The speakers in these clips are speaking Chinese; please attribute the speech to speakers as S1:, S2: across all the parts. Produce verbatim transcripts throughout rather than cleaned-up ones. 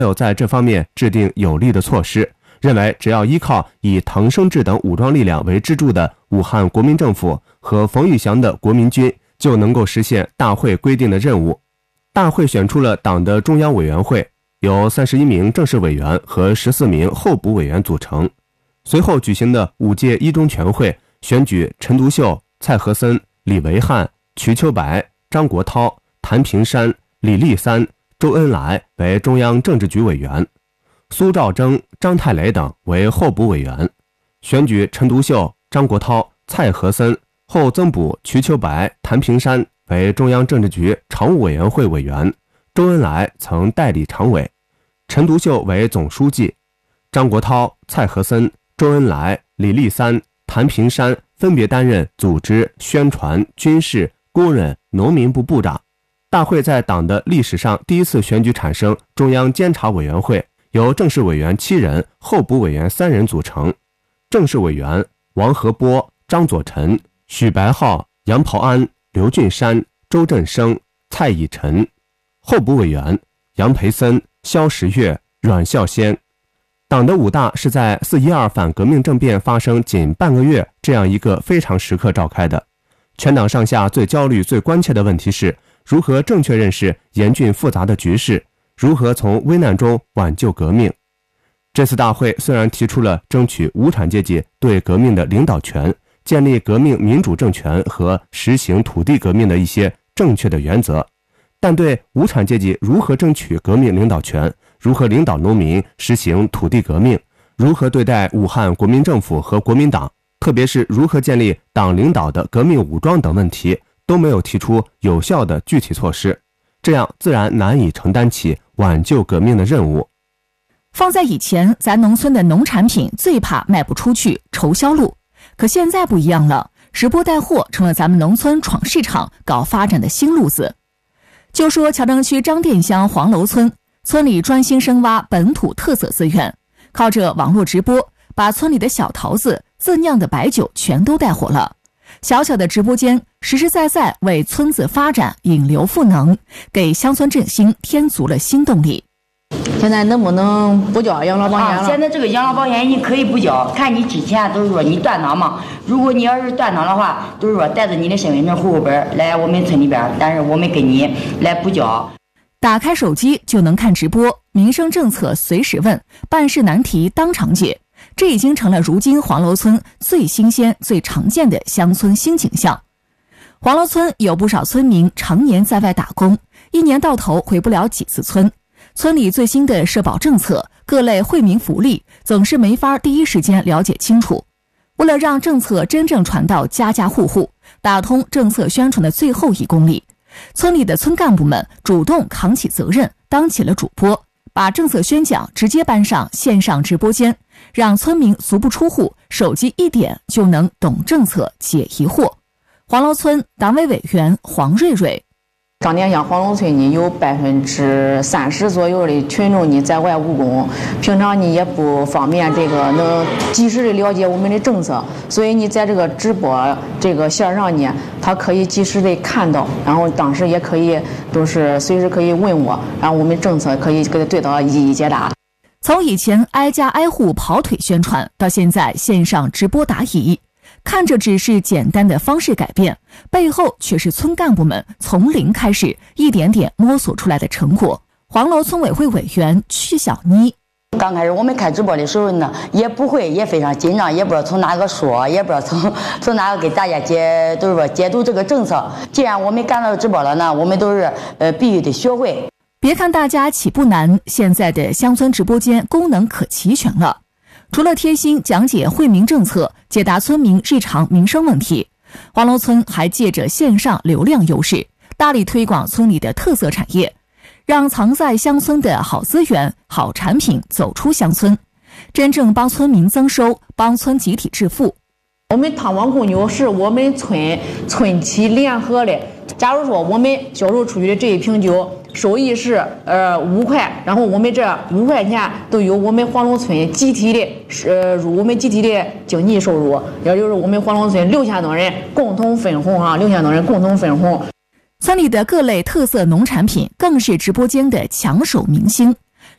S1: 有在这方面制定有力的措施，认为只要依靠以唐生智等武装力量为支柱的武汉国民政府和冯玉祥的国民军，就能够实现大会规定的任务。大会选出了党的中央委员会，由三十一名正式委员和十四名候补委员组成。随后举行的五届一中全会选举陈独秀、蔡和森、李维汉、瞿秋白、张国焘、谭平山、李立三、周恩来为中央政治局委员，苏兆征、张太雷等为候补委员。选举陈独秀、张国焘、蔡和森后增补瞿秋白、谭平山为中央政治局常务委员会委员，周恩来曾代理常委，陈独秀为总书记，张国焘、蔡和森、周恩来、李立三、谭平山分别担任组织、宣传、军事、工人、农民部部长。大会在党的历史上第一次选举产生中央监察委员会，由正式委员七人、候补委员三人组成。正式委员王和波、张佐臣、许白浩、杨炮安、刘俊山、周振生、蔡以臣；候补委员杨培森、萧时月、阮孝先。党的五大是在四一二反革命政变发生仅半个月这样一个非常时刻召开的。全党上下最焦虑、最关切的问题是如何正确认识严峻复杂的局势，如何从危难中挽救革命。这次大会虽然提出了争取无产阶级对革命的领导权，建立革命民主政权和实行土地革命的一些正确的原则，但对无产阶级如何争取革命领导权，如何领导农民实行土地革命，如何对待武汉国民政府和国民党，特别是如何建立党领导的革命武装等问题，都没有提出有效的具体措施，这样自然难以承担起挽救革命的任务。
S2: 放在以前，咱农村的农产品最怕卖不出去，愁销路。可现在不一样了，直播带货成了咱们农村闯市场、搞发展的新路子。就说乔城区张店乡黄楼村，村里专心深挖本土特色资源，靠着网络直播，把村里的小桃子、自酿的白酒全都带火了。小小的直播间，实实在在为村子发展引流赋能，给乡村振兴添足了新动力。
S3: 现在能不能不交养老保险了？
S4: 啊、现在这个养老保险你可以不交，看你之前都是说你断档嘛。如果你要是断档的话，都是说带着你的身份证、户口本来我们村里边，但是我们给你来补交。
S2: 打开手机就能看直播，民生政策随时问，办事难题当场解。这已经成了如今黄楼村最新鲜、最常见的乡村新景象。黄楼村有不少村民常年在外打工，一年到头回不了几次村。村里最新的社保政策、各类惠民福利总是没法第一时间了解清楚。为了让政策真正传到家家户户，打通政策宣传的最后一公里，村里的村干部们主动扛起责任，当起了主播，把政策宣讲直接搬上线上直播间，让村民足不出户，手机一点就能懂政策、解疑惑。黄楼村党委委员黄瑞瑞。
S3: 张店乡黄楼村呢，有百分之三十左右的群众呢在外务工，平常呢也不方便这个能及时的了解我们的政策，所以你在这个直播这个线上呢，他可以及时的看到，然后当时也可以都是随时可以问我，然后我们政策可以给他对他一一解答。
S2: 从以前挨家挨户跑腿宣传，到现在线上直播答疑，看着只是简单的方式改变，背后却是村干部们从零开始一点点摸索出来的成果。黄楼村委会委员曲小妮。
S4: 刚开始我们开直播的时候呢，也不会，也非常紧张，也不知道从哪个说，也不知道从从哪个给大家解，都是说解读这个政策。既然我们赶到直播了呢，我们都是呃必须得学会。
S2: 别看大家起步难，现在的乡村直播间功能可齐全了。除了贴心讲解惠民政策，解答村民日常民生问题，黄楼村还借着线上流量优势，大力推广村里的特色产业，让藏在乡村的好资源、好产品走出乡村，真正帮村民增收，帮村集体致富。
S3: 我们汤王红牛是我们村村企联合的，假如说我们销售出去的这一瓶酒收益是呃五块，然后我们这五块钱都由我们黄楼村集体的呃入我们集体的经济收入，也就是我们黄楼村六千多人共同分红啊，六千多人共同分红。
S2: 村里的各类特色农产品更是直播间的抢手明星，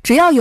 S2: 只要有